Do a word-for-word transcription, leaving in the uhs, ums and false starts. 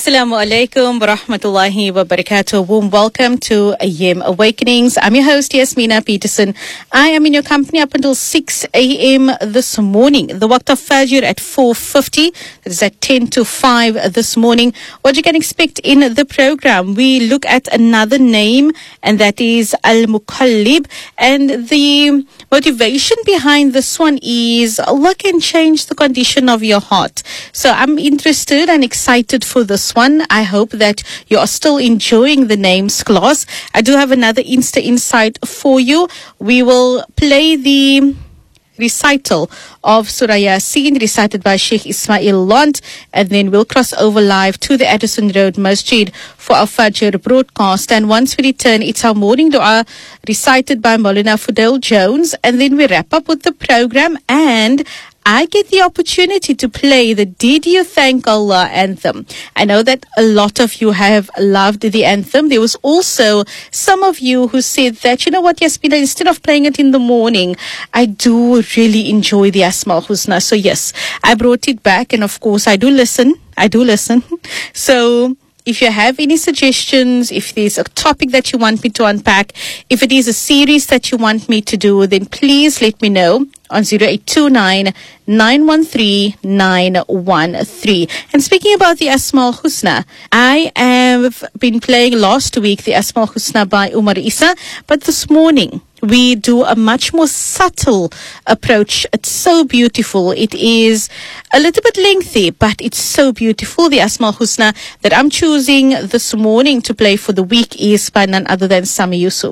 Assalamu alaikum wa rahmatullahi wa barakatuh. Warm welcome to Yem Awakenings. I'm your host, Yasmina Peterson. I am in your company up until six a.m. this morning. The waqt of Fajr at four fifty. That is at ten to five this morning. What you can expect in the program, we look at another name, and that is Al-Muqallib. And the motivation behind this one is Allah can change the condition of your heart. So I'm interested and excited for this one. I hope that you are still enjoying the names class. I do have another Insta Insight for you. We will play the recital of Surah Yasin recited by Sheikh Ismail Lont, and then we'll cross over live to the Addison Road Masjid for our Fajr broadcast. And once we return, it's our morning dua recited by Maulana Fudel Jones, and then we wrap up with the program, and I get the opportunity to play the Did You Thank Allah anthem. I know that a lot of you have loved the anthem. There was also some of you who said that, you know what, Yasmina, instead of playing it in the morning, I do really enjoy the Asma Husna. So yes, I brought it back, and of course I do listen. I do listen. So if you have any suggestions, if there's a topic that you want me to unpack, if it is a series that you want me to do, then please let me know on zero eight two nine, nine one three, nine one three. And speaking about the Asma Husna, I have been playing last week the Asma Husna by Umar Isa, but this morning we do a much more subtle approach. It's so beautiful. It is a little bit lengthy, but it's so beautiful. The Asma Husna that I'm choosing this morning to play for the week is by none other than Sami Yusuf.